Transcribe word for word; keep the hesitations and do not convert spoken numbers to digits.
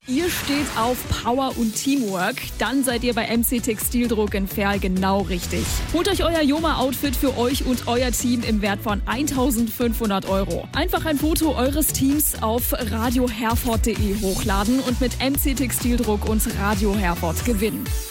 Ihr steht auf Power und Teamwork, dann seid ihr bei M C Textildruck in Verl genau richtig. Holt euch euer Joma-Outfit für euch und euer Team im Wert von eintausendfünfhundert Euro. Einfach ein Foto eures Teams auf radio herford punkt de hochladen und mit M C Textildruck und Radio Herford gewinnen.